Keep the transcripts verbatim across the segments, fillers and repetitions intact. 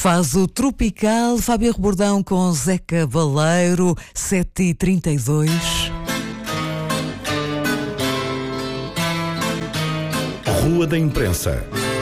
Faz o Tropical, Fábio Rebordão com Zé Cabaleiro, sete e trinta e dois. Rua da Imprensa.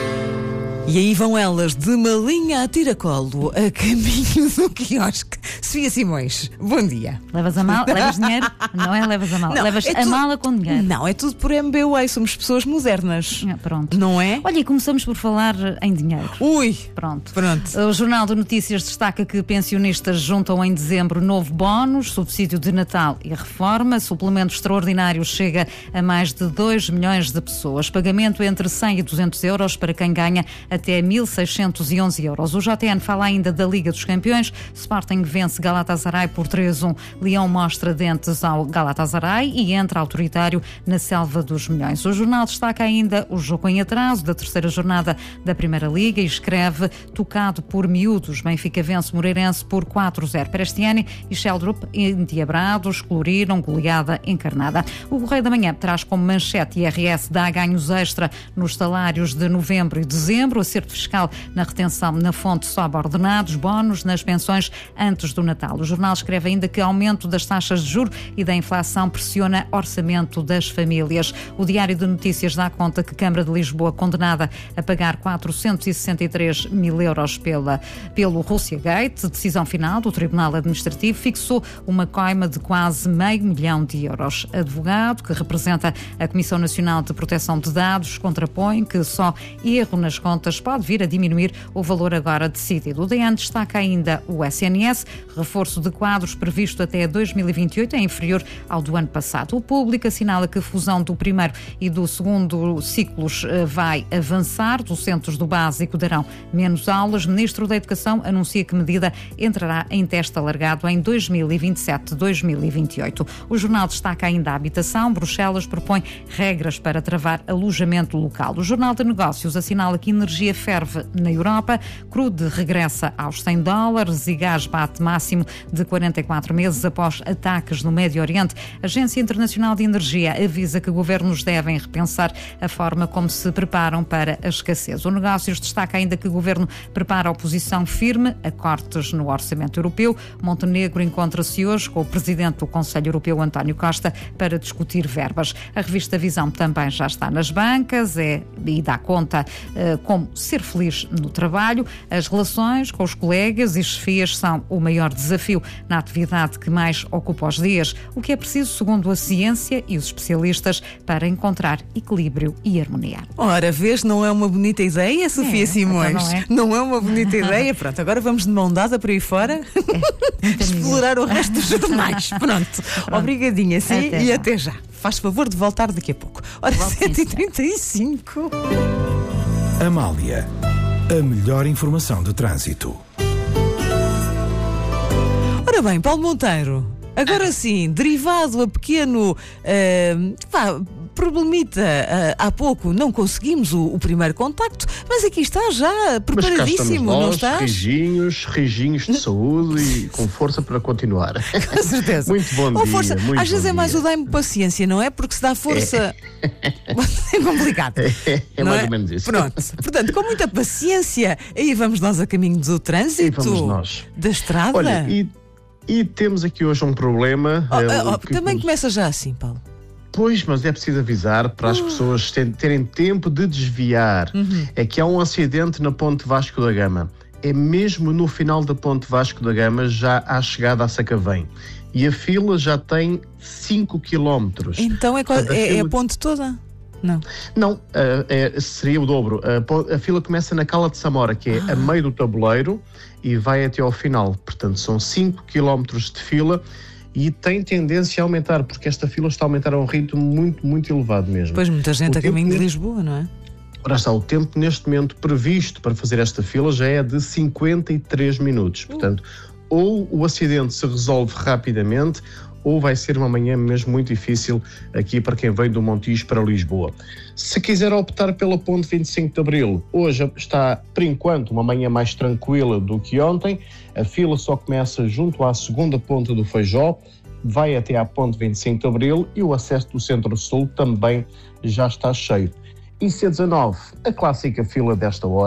E aí vão elas, de malinha a tiracolo, a caminho do quiosque. Sofia Simões, bom dia. Levas a mala, levas dinheiro? Não é levas a mala, Não, levas é a tudo... mala com dinheiro. Não, é tudo por M B W A, somos pessoas modernas. Ah, pronto. Não é? Olha, e começamos por falar em dinheiro. Ui, Pronto. pronto. O Jornal de Notícias destaca que pensionistas juntam em dezembro novo bónus, subsídio de Natal e reforma. Suplemento extraordinário chega a mais de dois milhões de pessoas. Pagamento entre cem e duzentos euros para quem ganha até mil seiscentos e onze euros. O J T N fala ainda da Liga dos Campeões. Sporting vence Galatasaray por três a um. Leão mostra dentes ao Galatasaray e entra autoritário na selva dos milhões. O jornal destaca ainda o jogo em atraso da terceira jornada da Primeira Liga e escreve: tocado por miúdos, Benfica vence Moreirense por quatro a zero. Prestiani e Sheldrup endiabrados, coloriram goleada encarnada. O Correio da Manhã traz como manchete: I R S dá ganhos extra nos salários de novembro e dezembro, acerto fiscal na retenção na fonte sobe ordenados, bónus nas pensões antes do Natal. O jornal escreve ainda que aumento das taxas de juros e da inflação pressiona orçamento das famílias. O Diário de Notícias dá conta que Câmara de Lisboa condenada a pagar quatrocentos e sessenta e três mil euros pela, pelo Rússia Gate. Decisão final do Tribunal Administrativo fixou uma coima de quase meio milhão de euros. Advogado, que representa a Comissão Nacional de Proteção de Dados, contrapõe que só erro nas contas pode vir a diminuir o valor agora decidido. O D N destaca ainda o S N S, reforço de quadros previsto até dois mil e vinte e oito é inferior ao do ano passado. O Público assinala que a fusão do primeiro e do segundo ciclos vai avançar. Docentes do básico darão menos aulas. Ministro da Educação anuncia que medida entrará em teste alargado em dois mil e vinte e sete a dois mil e vinte e oito. O jornal destaca ainda a habitação. Bruxelas propõe regras para travar alojamento local. O Jornal de Negócios assinala que energia ferve na Europa, crude regressa aos cem dólares e gás bate máximo de quarenta e quatro meses após ataques no Médio Oriente. A Agência Internacional de Energia avisa que governos devem repensar a forma como se preparam para a escassez. O Negócios destaca ainda que o governo prepara a oposição firme a cortes no orçamento europeu. Montenegro encontra-se hoje com o presidente do Conselho Europeu, António Costa, para discutir verbas. A revista Visão também já está nas bancas é, e dá conta uh, como ser feliz no trabalho. As relações com os colegas e chefias são o maior desafio na atividade que mais ocupa os dias. O que é preciso, segundo a ciência e os especialistas, para encontrar equilíbrio e harmonia. Ora, vês, não é uma bonita ideia, Sofia é, Simões? Então não, é? Não é uma bonita ideia? Pronto, agora vamos de mão dada para aí fora É, explorar o resto dos jornais. Pronto. Pronto. Obrigadinha, sim, Até e já. até já. Faz favor de voltar daqui a pouco. Ora, Volto, sete e trinta e cinco. Amália, a melhor informação de trânsito. Ora bem, Paulo Monteiro, agora sim, derivado a pequeno uh, vá, problemita, uh, há pouco não conseguimos o, o primeiro contacto, mas aqui está já, preparadíssimo, nós, não estás? Rijinhos, rijinhos de saúde e com força para continuar. Com certeza. Muito bom Ou dia. força. Muito Às vezes bom é mais dia. o dai-me paciência, não é? Porque se dá força é, complicado. É, é não mais ou menos isso. Pronto. Portanto, com muita paciência, aí vamos nós a caminho do trânsito, Aí vamos nós. da estrada. Olha, e, e temos aqui hoje um problema. Oh, é, oh, oh, que- também começa já assim, Paulo. Pois, mas é preciso avisar para as pessoas terem, terem tempo de desviar. Uhum. É que há um acidente na Ponte Vasco da Gama. É mesmo no final da Ponte Vasco da Gama, já à chegada a Sacavém. E a fila já tem cinco quilómetros. Então é, quase- Portanto, a é, é a fila- ponte toda? Não. Não, eh, é- seria o dobro. A, po- a fila começa na Cala de Samora, que é Ah. a meio do tabuleiro, e vai até ao final. Portanto, são cinco quilómetros de fila e tem tendência a aumentar, porque esta fila está a aumentar a um ritmo muito, muito elevado mesmo. Pois muita gente O a caminho de tempo- Lisboa, não é? Ora está, o tempo neste momento previsto para fazer esta fila já é de cinquenta e três minutos. Portanto, ou o acidente se resolve rapidamente, ou vai ser uma manhã mesmo muito difícil aqui para quem vem do Montijo para Lisboa. Se quiser optar pela Ponte vinte e cinco de Abril, hoje está, por enquanto, uma manhã mais tranquila do que ontem. A fila só começa junto à segunda ponta do Feijó, vai até à Ponte vinte e cinco de Abril e o acesso do Centro-Sul também já está cheio. E C dezanove, a clássica fila desta hora,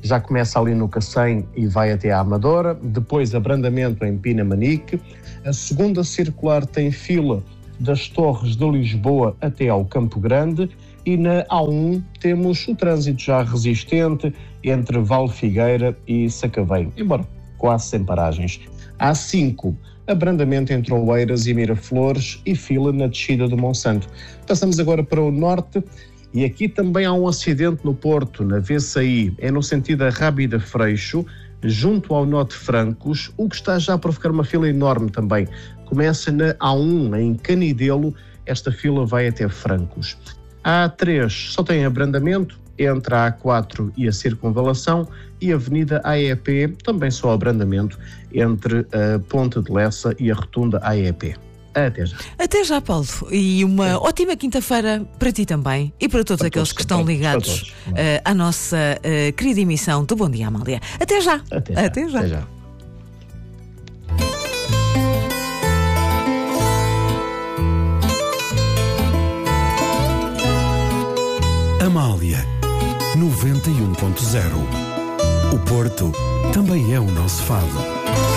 já começa ali no Cacém e vai até à Amadora, depois abrandamento em Pinamanique. A segunda circular tem fila das Torres de Lisboa até ao Campo Grande, e na A um temos o trânsito já resistente entre Valfigueira e Sacavém, embora quase sem paragens. A cinco, abrandamento entre Oeiras e Miraflores e fila na descida do Monsanto. Passamos agora para o norte, e aqui também há um acidente no Porto, na V C I, é no sentido Rábida-Freixo, junto ao Nó de Francos, o que está já a provocar uma fila enorme também. Começa na A um, em Canidelo, esta fila vai até Francos. A A três só tem abrandamento entre a A quatro e a Circunvalação, e a Avenida A E P também só abrandamento entre a Ponte de Lessa e a Rotunda A E P. Até já. Até já, Paulo. E uma Sim. ótima quinta-feira para ti também e para todos para aqueles todos, que estão todos, ligados uh, à nossa uh, querida emissão do Bom Dia, Amália. Até já. Até já. Até já. Até já. Amália noventa e um ponto zero. O Porto também é o nosso fado.